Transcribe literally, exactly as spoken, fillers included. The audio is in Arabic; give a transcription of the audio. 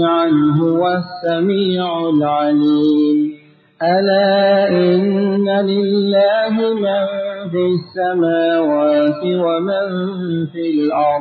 هو السميع العليم ألا إن لله من في السماوات ومن في الأرض